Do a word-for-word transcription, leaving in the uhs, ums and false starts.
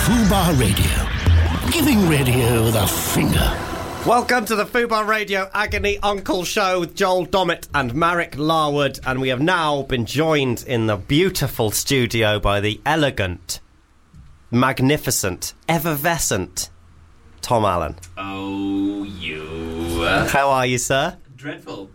Fubar Radio. Giving radio the finger. Welcome to the Fubar Radio Agony Uncle Show with Joel Dommett and Marek Larwood, and we have now been joined in the beautiful studio by the elegant, magnificent, effervescent Tom Allen. Oh, you. How are you, sir? Dreadful.